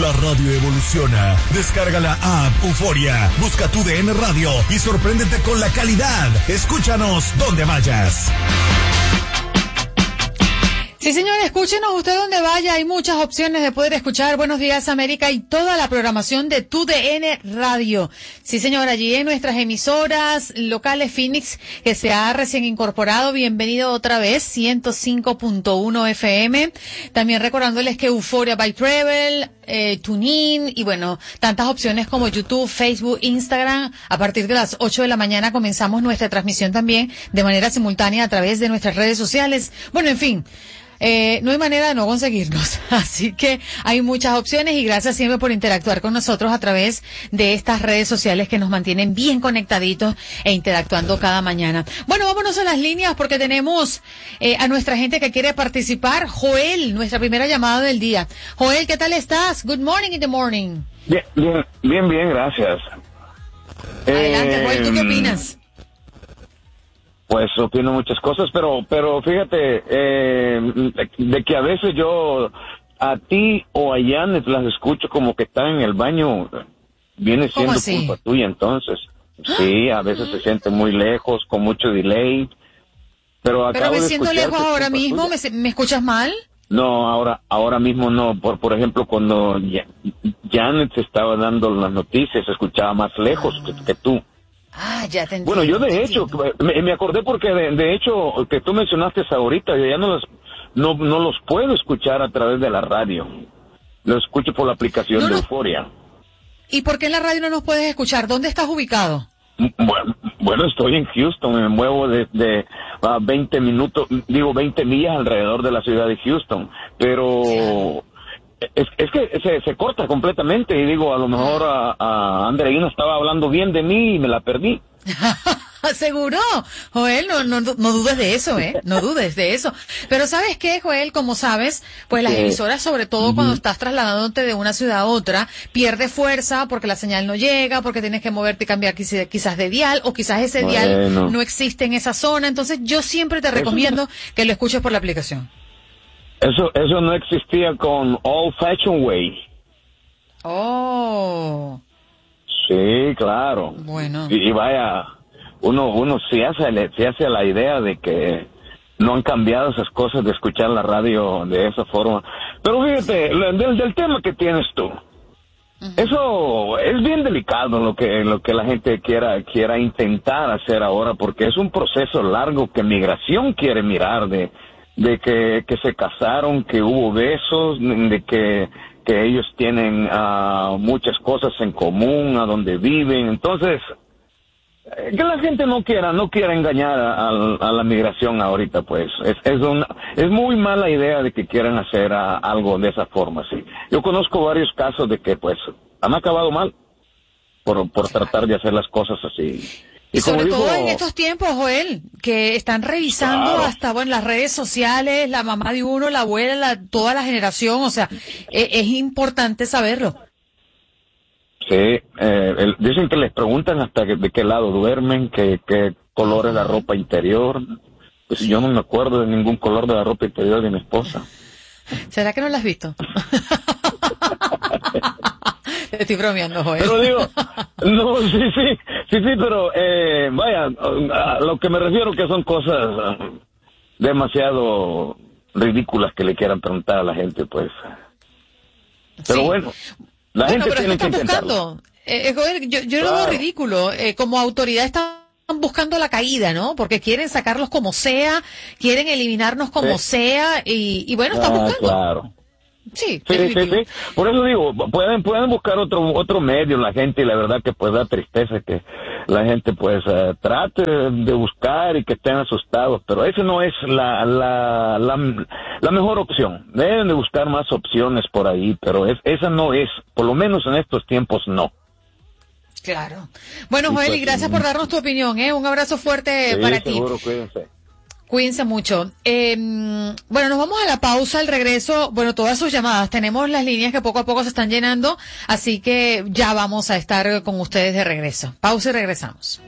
La radio evoluciona. Descarga la app Euforia, busca tu DN Radio y sorpréndete con la calidad. Escúchanos donde vayas. Sí, señor, escúchenos usted donde vaya. Hay muchas opciones de poder escuchar Buenos Días América y toda la programación de tu DN Radio. Sí, señor, allí en nuestras emisoras locales Phoenix, que se ha recién incorporado. Bienvenido otra vez, 105.1 FM. También recordándoles que Euphoria by Travel, TuneIn y bueno, tantas opciones como YouTube, Facebook, Instagram. A partir de las 8 de la mañana comenzamos nuestra transmisión también de manera simultánea a través de nuestras redes sociales. Bueno, en fin. No hay manera de no conseguirnos, así que hay muchas opciones y gracias siempre por interactuar con nosotros a través de estas redes sociales que nos mantienen bien conectaditos e interactuando cada mañana. Bueno, vámonos a las líneas porque tenemos a nuestra gente que quiere participar. Joel, nuestra primera llamada del día. Joel, ¿qué tal estás? Good morning in the morning. Bien, gracias. Adelante, Joel, ¿tú qué opinas? Pues opino muchas cosas, pero fíjate, de que a veces yo a ti o a Janet las escucho como que están en el baño, viene siendo culpa tuya entonces. Sí, a veces se siente muy lejos, con mucho delay, pero me siento lejos ahora mismo, ¿me escuchas mal? No, ahora mismo no, por ejemplo, cuando Janet se estaba dando las noticias, se escuchaba más lejos que tú. Ah, ya te entiendo. Bueno, yo de hecho, me acordé porque de hecho que tú mencionaste ahorita, yo ya no los puedo escuchar a través de la radio. Los escucho por la aplicación de Euforia. ¿Y por qué en la radio no nos puedes escuchar? ¿Dónde estás ubicado? Bueno, estoy en Houston, me muevo de 20 millas alrededor de la ciudad de Houston, pero... Es que se corta completamente y digo, a lo mejor a Andreina estaba hablando bien de mí y me la perdí. ¿Seguro? Joel, no dudes de eso, no dudes de eso. Pero ¿sabes qué, Joel? Como sabes, pues las emisoras, sobre todo cuando estás trasladándote de una ciudad a otra, pierde fuerza porque la señal no llega, porque tienes que moverte y cambiar quizás de dial, o quizás ese dial no existe en esa zona. Entonces yo siempre te recomiendo que lo escuches por la aplicación. Eso no existía con Old Fashioned Way. Oh. Sí, claro. Bueno. Y vaya, uno se hace la idea de que no han cambiado esas cosas de escuchar la radio de esa forma. Pero fíjate, del tema que tienes tú, eso es bien delicado lo que la gente quiera intentar hacer ahora, porque es un proceso largo que Migración quiere mirar de que se casaron, que hubo besos, de que ellos tienen muchas cosas en común, a donde viven. Entonces, que la gente no quiera engañar a la migración ahorita, pues. Es muy mala idea de que quieran hacer algo de esa forma, sí. Yo conozco varios casos de que, pues, han acabado mal por tratar de hacer las cosas así. Y sobre todo en estos tiempos, Joel, que están revisando hasta, las redes sociales, la mamá de uno, la abuela, toda la generación, o sea, es importante saberlo. Sí, dicen que les preguntan hasta de qué lado duermen, qué color es la ropa interior. Pues yo no me acuerdo de ningún color de la ropa interior de mi esposa. ¿Será que no la has visto? Te estoy bromeando, Joel. Pero digo, no, sí, pero vaya, a lo que me refiero que son cosas demasiado ridículas que le quieran preguntar a la gente, pues. Pero bueno, la gente tiene que intentarlo. Joel, yo lo veo ridículo. Como autoridad están buscando la caída, ¿no? Porque quieren sacarlos como sea, quieren eliminarnos como sea, y bueno, están buscando. Claro. Sí. Por eso digo, pueden buscar otro medio la gente, y la verdad que pues da tristeza que la gente pues trate de buscar y que estén asustados, pero esa no es la mejor opción. Deben de buscar más opciones por ahí, pero esa no es, por lo menos en estos tiempos no. Claro. Bueno, Joel, y gracias por darnos tu opinión, Un abrazo fuerte para ti. Seguro, cuídense. Cuídense mucho. Bueno, nos vamos a la pausa, al regreso. Bueno, todas sus llamadas. Tenemos las líneas que poco a poco se están llenando, así que ya vamos a estar con ustedes de regreso. Pausa y regresamos.